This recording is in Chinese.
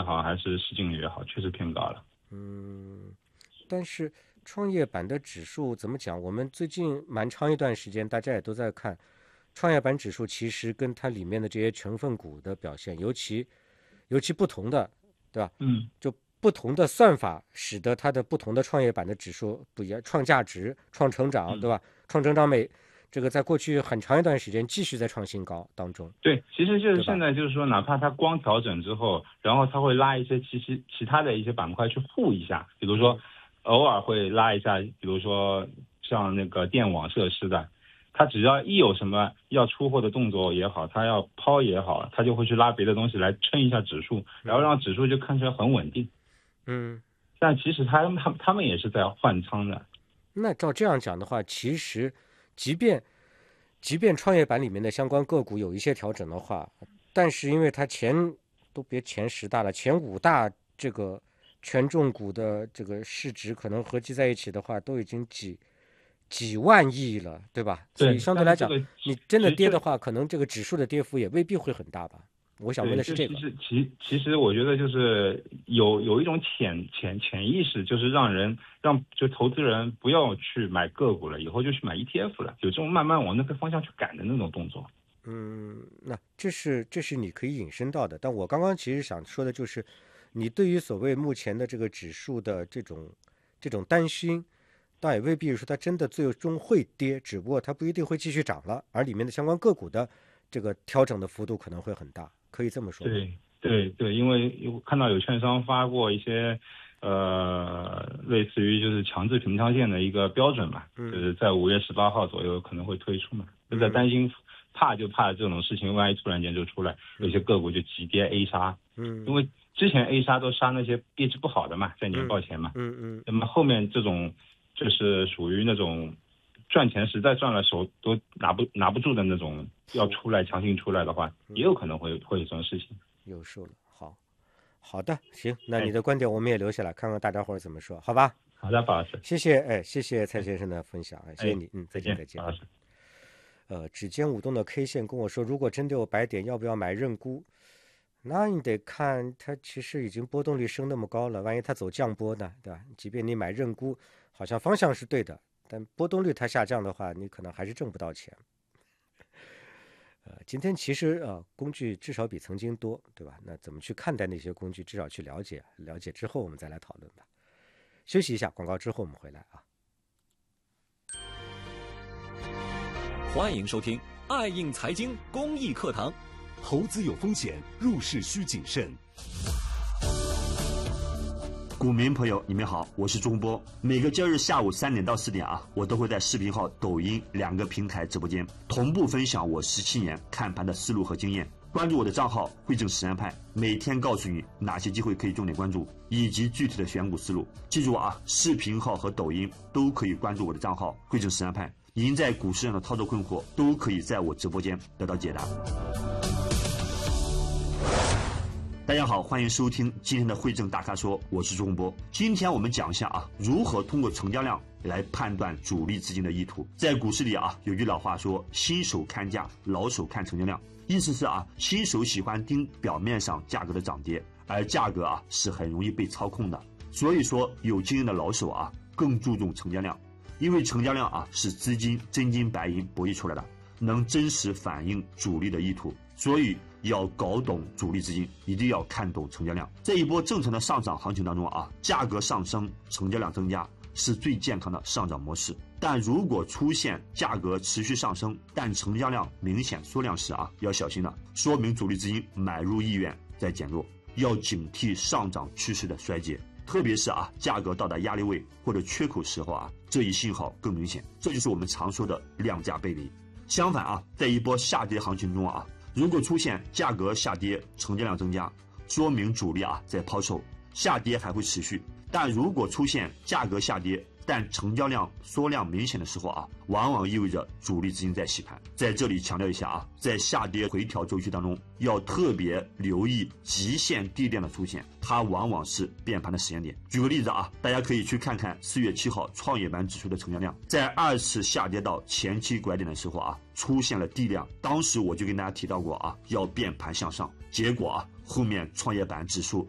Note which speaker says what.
Speaker 1: 也好，还是市净率也好，确实偏高了。
Speaker 2: 但是创业板的指数怎么讲？我们最近蛮长一段时间，大家也都在看创业板指数，其实跟它里面的这些成分股的表现，尤其不同的，对吧？就不同的算法，使得它的不同的创业板的指数不一样，创价值、创成长，对吧？创成长这个在过去很长一段时间继续在创新高当中。
Speaker 1: 对，其实就是
Speaker 2: 对吧？
Speaker 1: 现在就是说，哪怕它光调整之后，然后它会拉一些其他的一些板块去护一下，比如说偶尔会拉一下，比如说像那个电网设施的，它只要一有什么要出货的动作也好，它要抛也好，它就会去拉别的东西来撑一下指数，然后让指数就看起来很稳定。但其实他们也是在换仓的。
Speaker 2: 那照这样讲的话，其实即便创业板里面的相关个股有一些调整的话，但是因为它都别前10大了，前5大这个权重股的这个市值可能合计在一起的话，都已经几万亿了，对吧？所以
Speaker 1: 对，
Speaker 2: 相对来讲，
Speaker 1: 但是这个
Speaker 2: 你真的跌的话，可能这个指数的跌幅也未必会很大吧。我想问
Speaker 1: 对，
Speaker 2: 的是这个。
Speaker 1: 其实我觉得就是有一种潜意识，就是就投资人不要去买个股了，以后就去买 ETF 了，有这种慢慢往那个方向去赶的那种动作。
Speaker 2: 那这是你可以引申到的，但我刚刚其实想说的就是，你对于所谓目前的这个指数的这种担心，倒也未必是说它真的最终会跌，只不过它不一定会继续涨了，而里面的相关个股的这个调整的幅度可能会很大，可以这么说吗？
Speaker 1: 对，因为看到有券商发过一些类似于就是强制平仓线的一个标准嘛，就是在5月18号左右可能会推出嘛，就在担心怕这种事情，万一突然间就出来，有些个股就急跌 A 杀，因为之前 A 杀都杀那些业绩不好的嘛，在年报前嘛，那么后面这种就是属于那种赚钱实在赚了手都拿不住的那种，要强行出来的话，也有可能会有这种事情。
Speaker 2: 有数了，好的，行，那你的观点我们也留下来，看看大家伙怎么说，好吧？
Speaker 1: 好的，宝老师，
Speaker 2: 谢谢蔡先生的分享，谢谢你，再见。
Speaker 1: 宝老师。
Speaker 2: 指尖舞动的 K 线跟我说，如果真的有白点，要不要买认沽？那你得看它其实已经波动率升那么高了，万一它走降波呢，对吧？即便你买认沽，好像方向是对的，但波动率它下降的话，你可能还是挣不到钱。今天其实工具至少比曾经多，对吧？那怎么去看待那些工具，至少去了解之后，我们再来讨论吧。休息一下，广告之后我们回来啊。
Speaker 3: 欢迎收听爱映财经公益课堂。
Speaker 4: 投资有风险，入市需谨慎。股民朋友，你们好，我是钟波。每个交易日下午3点到4点我都会在视频号、抖音2个平台直播间同步分享我17年看盘的思路和经验。关注我的账号汇正实战派，每天告诉你哪些机会可以重点关注，以及具体的选股思路。记住视频号和抖音都可以关注我的账号汇正实战派。您在股市上的操作困惑，都可以在我直播间得到解答。大家好，欢迎收听今天的汇正大咖说，我是钟波。今天我们讲一下如何通过成交量来判断主力资金的意图。在股市里有句老话说，新手看价，老手看成交量。意思是新手喜欢盯表面上价格的涨跌，而价格是很容易被操控的。所以说，有经验的老手更注重成交量，因为成交量是资金真金白银博弈出来的，能真实反映主力的意图。所以要搞懂主力资金，一定要看懂成交量。这一波正常的上涨行情当中价格上升，成交量增加是最健康的上涨模式。但如果出现价格持续上升，但成交量明显缩量时要小心了，说明主力资金买入意愿在减弱，要警惕上涨趋势的衰竭。特别是价格到达压力位或者缺口时候这一信号更明显。这就是我们常说的量价背离。相反在一波下跌行情中如果出现价格下跌，成交量增加，说明主力在抛售，下跌还会持续。但如果出现价格下跌，但成交量缩量明显的时候往往意味着主力资金在洗盘。在这里强调一下在下跌回调周期当中，要特别留意极限地量的出现，它往往是变盘的时间点。举个例子大家可以去看看4月7号创业板指数的成交量，在2次下跌到前期拐点的时候出现了地量，当时我就跟大家提到过要变盘向上，结果后面创业板指数